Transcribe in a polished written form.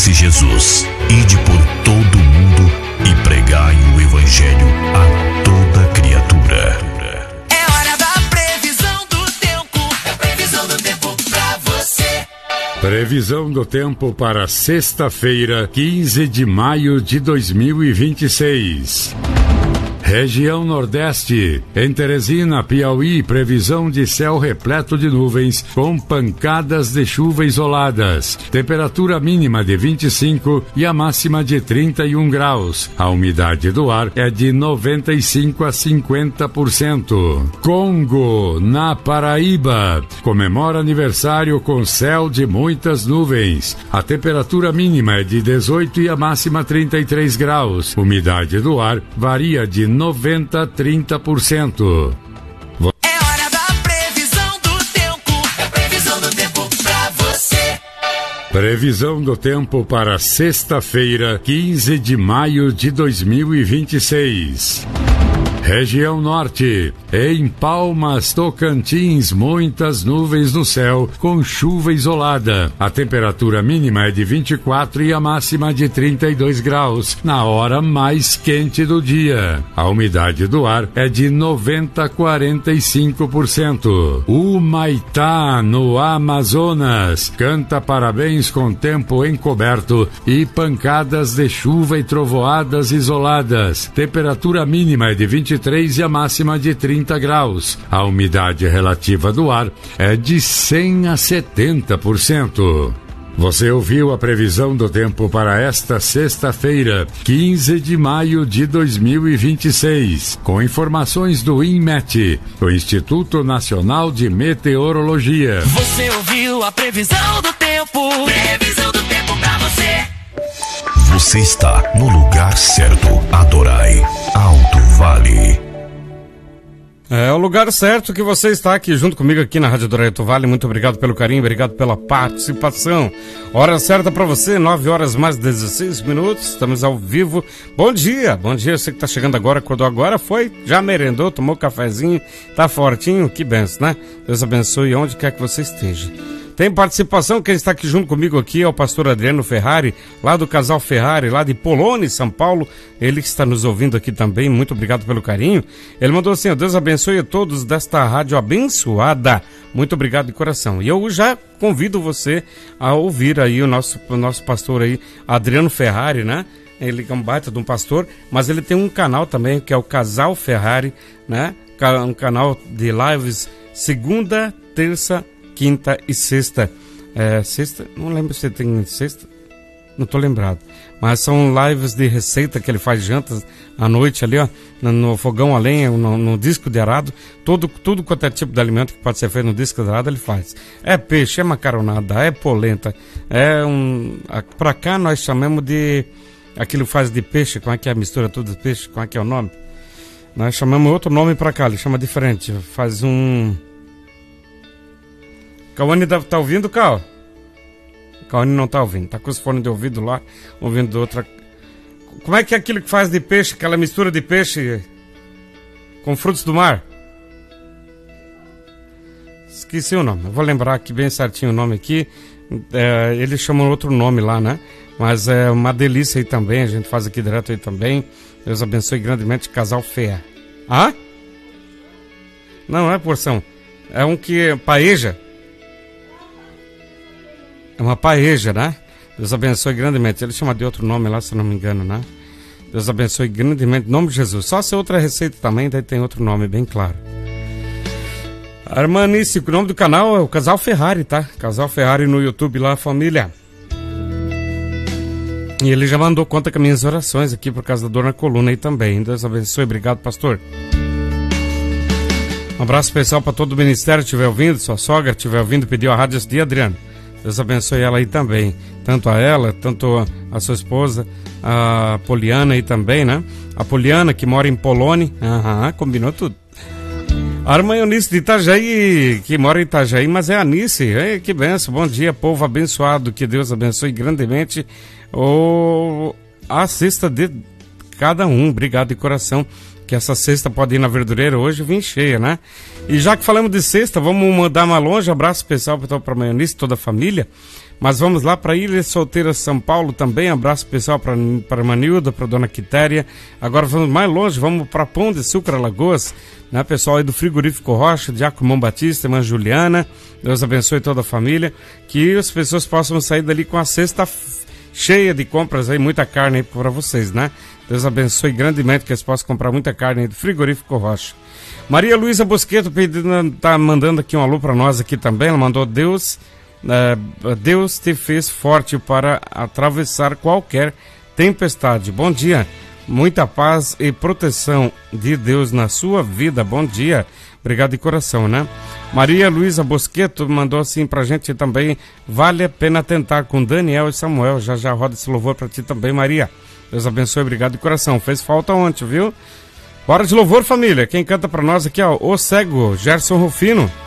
disse Jesus: ide por todo mundo e pregai o evangelho a toda criatura. É hora da previsão do tempo. É a previsão do tempo pra você. Previsão do tempo para sexta-feira, 15 de maio de 2026. Região Nordeste, em Teresina, Piauí, previsão de céu repleto de nuvens, com pancadas de chuva isoladas. Temperatura mínima de 25 e a máxima de 31 graus. A umidade do ar é de 95 a 50%. Congo, na Paraíba, comemora aniversário com céu de muitas nuvens. A temperatura mínima é de 18 e a máxima 33 graus. Umidade do ar varia de 90 a 30%. É hora da previsão do tempo. É a previsão do tempo pra você. Previsão do tempo para sexta-feira, 15 de maio de 2026. Região Norte, em Palmas, Tocantins, muitas nuvens no céu, com chuva isolada. A temperatura mínima é de 24 e a máxima de 32 graus, na hora mais quente do dia. A umidade do ar é de 90 a 45%. Humaitá, no Amazonas, canta parabéns com tempo encoberto e pancadas de chuva e trovoadas isoladas. Temperatura mínima é de 23 e a máxima de 30 graus. A umidade relativa do ar é de 100 a 70%. Você ouviu a previsão do tempo para esta sexta-feira, 15 de maio de 2026, com informações do INMET, o Instituto Nacional de Meteorologia. Você ouviu a previsão do tempo. Previsão do tempo pra você. Você está no lugar certo. Adorai Alto Vale. É o lugar certo que você está aqui junto comigo aqui na Rádio Adorai Alto Vale. Muito obrigado pelo carinho, obrigado pela participação. Hora certa para você, 9 horas mais 16 minutos. Estamos ao vivo. Bom dia, você que está chegando agora, acordou agora, foi, já merendou, tomou cafezinho, tá fortinho, que benção, né? Deus abençoe onde quer que você esteja. Tem participação, quem está aqui junto comigo aqui é o pastor Adriano Ferrari, lá do Casal Ferrari, lá de Polônia, São Paulo. Ele que está nos ouvindo aqui também, muito obrigado pelo carinho. Ele mandou assim: Deus abençoe a todos desta rádio abençoada. Muito obrigado de coração. E eu já convido você a ouvir aí o nosso pastor aí, Adriano Ferrari, né? Ele é um baita de um pastor, mas ele tem um canal também, que é o Casal Ferrari, né? Um canal de lives segunda, terça, quinta e sexta. Sexta? Não lembro se tem sexta. Não tô lembrado. Mas são lives de receita que ele faz jantas à noite ali, ó. No fogão a lenha, no disco de arado. Tudo quanto é tipo de alimento que pode ser feito no disco de arado, ele faz. É peixe, é macaronada, é polenta. Pra cá nós chamamos de... Aquilo faz de peixe, como é que é a mistura tudo de peixe? Como é que é o nome? Nós chamamos outro nome pra cá, ele chama diferente. Faz um... Cauane tá ouvindo, Cal? Cauane não tá ouvindo, tá com os fones de ouvido lá, ouvindo outra. Como é que é aquilo que faz de peixe, aquela mistura de peixe com frutos do mar? Esqueci o nome, eu vou lembrar aqui bem certinho o nome aqui. Eles chamam outro nome lá, né? Mas é uma delícia aí também, a gente faz aqui direto aí também. Deus abençoe grandemente, Casal Fé. Ah? Não é porção, é um que paeja. É uma paeja, né? Deus abençoe grandemente. Ele chama de outro nome lá, se eu não me engano, né? Deus abençoe grandemente. Em nome de Jesus. Só se outra receita também, daí tem outro nome, bem claro. Armanice, o nome do canal é o Casal Ferrari, tá? Casal Ferrari no YouTube lá, família. E ele já mandou conta com as minhas orações aqui por causa da dor na coluna aí também. Deus abençoe. Obrigado, pastor. Um abraço especial para todo o ministério que estiver ouvindo. Sua sogra estiver ouvindo, pediu a rádio esse dia, Adriano. Deus abençoe ela aí também. Tanto a ela, tanto a sua esposa, a Poliana aí também, né? A Poliana, que mora em Polônia. Combinou tudo. A irmã Eunice de Itajaí, que mora em Itajaí, mas é a Anice. Ei, que benção. Bom dia, povo abençoado. Que Deus abençoe grandemente a cesta de cada um. Obrigado de coração. Que essa cesta pode ir na verdureira hoje, vem cheia, né? E já que falamos de cesta, vamos mandar uma longe abraço especial para a irmã Eunice, toda a família, Mas vamos lá para Ilha Solteira, São Paulo também. Abraço especial para Manilda, para Dona Quitéria. Agora vamos mais longe, vamos para Pão de Açúcar, Alagoas, né? Pessoal aí do Frigorífico Rocha, Diácono Batista, irmã Juliana. Deus abençoe toda a família. Que as pessoas possam sair dali com a cesta cheia de compras aí, muita carne aí para vocês, né? Deus abençoe grandemente que eles possam comprar muita carne aí do Frigorífico Rocha. Maria Luísa Bosqueto tá mandando aqui um alô para nós aqui também. Ela mandou: Deus te fez forte para atravessar qualquer tempestade. Bom dia, muita paz e proteção de Deus na sua vida. Bom dia, obrigado de coração, né? Maria Luísa Bosqueto mandou assim pra gente também: vale a pena tentar, com Daniel e Samuel. Já roda esse louvor pra ti também, Maria. Deus abençoe, obrigado de coração. Fez falta ontem, viu? Hora de louvor, família. Quem canta pra nós aqui, ó, O Cego, Gerson Rufino.